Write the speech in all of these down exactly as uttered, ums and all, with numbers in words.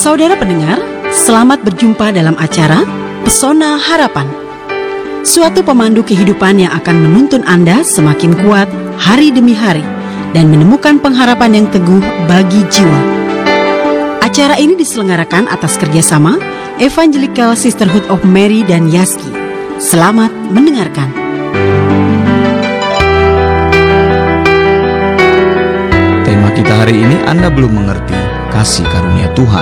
Saudara pendengar, selamat berjumpa dalam acara Pesona Harapan. Suatu pemandu kehidupan yang akan menuntun Anda semakin kuat hari demi hari dan menemukan pengharapan yang teguh bagi jiwa. Acara ini diselenggarakan atas kerjasama Evangelical Sisterhood of Mary dan Yaski. Selamat mendengarkan. Tema kita hari ini, Anda belum mengerti kasih karunia Tuhan.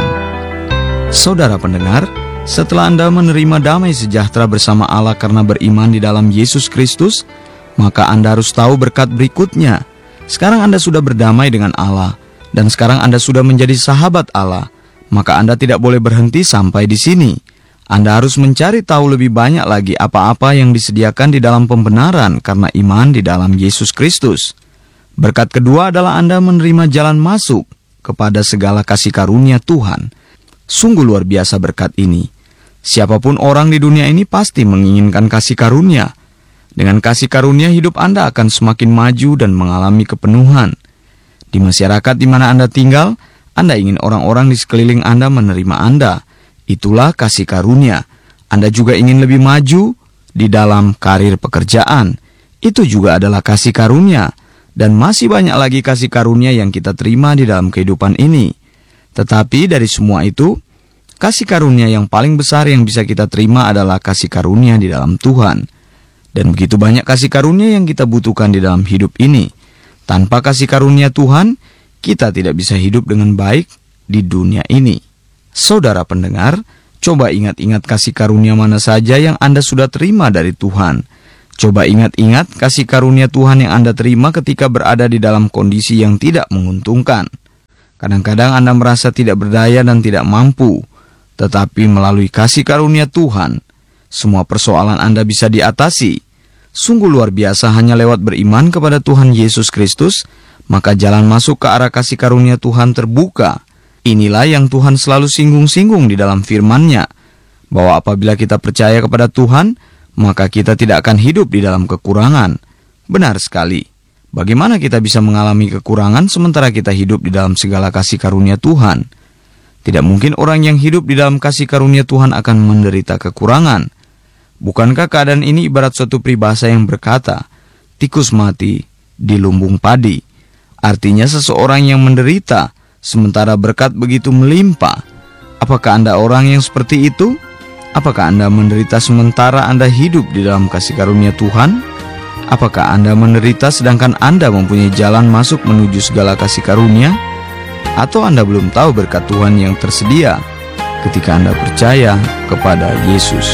Saudara pendengar, setelah Anda menerima damai sejahtera bersama Allah karena beriman di dalam Yesus Kristus, maka Anda harus tahu berkat berikutnya. Sekarang Anda sudah berdamai dengan Allah, dan sekarang Anda sudah menjadi sahabat Allah. Maka Anda tidak boleh berhenti sampai di sini. Anda harus mencari tahu lebih banyak lagi apa-apa yang disediakan di dalam pembenaran karena iman di dalam Yesus Kristus. Berkat kedua adalah Anda menerima jalan masuk kepada segala kasih karunia Tuhan. Sungguh luar biasa berkat ini. Siapapun orang di dunia ini pasti menginginkan kasih karunia. Dengan kasih karunia hidup Anda akan semakin maju dan mengalami kepenuhan. Di masyarakat di mana Anda tinggal, Anda ingin orang-orang di sekeliling Anda menerima Anda. Itulah kasih karunia. Anda juga ingin lebih maju di dalam karir pekerjaan. Itu juga adalah kasih karunia. Dan masih banyak lagi kasih karunia yang kita terima di dalam kehidupan ini. Tetapi dari semua itu, kasih karunia yang paling besar yang bisa kita terima adalah kasih karunia di dalam Tuhan. Dan begitu banyak kasih karunia yang kita butuhkan di dalam hidup ini. Tanpa kasih karunia Tuhan, kita tidak bisa hidup dengan baik di dunia ini. Saudara pendengar, coba ingat-ingat kasih karunia mana saja yang Anda sudah terima dari Tuhan. Coba ingat-ingat kasih karunia Tuhan yang Anda terima ketika berada di dalam kondisi yang tidak menguntungkan. Kadang-kadang Anda merasa tidak berdaya dan tidak mampu. Tetapi melalui kasih karunia Tuhan, semua persoalan Anda bisa diatasi. Sungguh luar biasa hanya lewat beriman kepada Tuhan Yesus Kristus, maka jalan masuk ke arah kasih karunia Tuhan terbuka. Inilah yang Tuhan selalu singgung-singgung di dalam firman-Nya, bahwa apabila kita percaya kepada Tuhan, maka kita tidak akan hidup di dalam kekurangan. Benar sekali. Bagaimana kita bisa mengalami kekurangan sementara kita hidup di dalam segala kasih karunia Tuhan? Tidak mungkin orang yang hidup di dalam kasih karunia Tuhan akan menderita kekurangan. Bukankah keadaan ini ibarat suatu peribahasa yang berkata, tikus mati di lumbung padi? Artinya seseorang yang menderita, sementara berkat begitu melimpah. Apakah Anda orang yang seperti itu? Apakah Anda menderita sementara Anda hidup di dalam kasih karunia Tuhan? Apakah Anda menderita sedangkan Anda mempunyai jalan masuk menuju segala kasih karunia? Atau Anda belum tahu berkat Tuhan yang tersedia ketika Anda percaya kepada Yesus?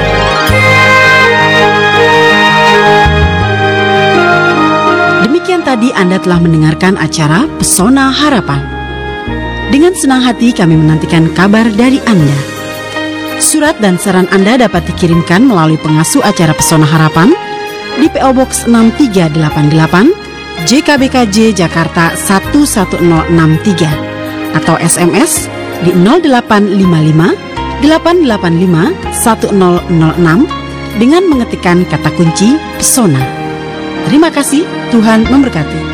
Demikian tadi Anda telah mendengarkan acara Pesona Harapan. Dengan senang hati kami menantikan kabar dari Anda. Surat dan saran Anda dapat dikirimkan melalui pengasuh acara Pesona Harapan di P O Box enam tiga delapan delapan J K B K J Jakarta satu satu nol enam tiga atau S M S di nol delapan lima lima delapan delapan lima satu nol nol enam dengan mengetikkan kata kunci Pesona. Terima kasih, Tuhan memberkati.